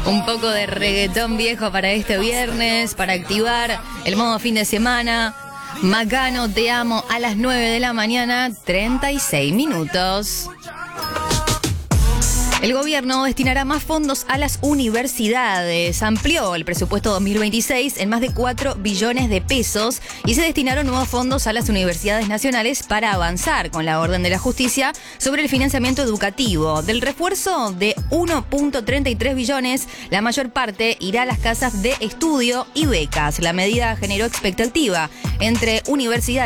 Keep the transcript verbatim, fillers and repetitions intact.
Un poco de reggaetón viejo para este viernes, para activar el modo fin de semana. Macano, te amo, a las nueve de la mañana, treinta y seis minutos. El gobierno destinará más fondos a las universidades. Amplió el presupuesto dos mil veintiséis en más de cuatro billones de pesos y se destinaron nuevos fondos a las universidades nacionales para avanzar con la orden de la justicia sobre el financiamiento educativo. Del refuerzo de uno punto treinta y tres billones, la mayor parte irá a las casas de estudio y becas. La medida generó expectativa entre universidades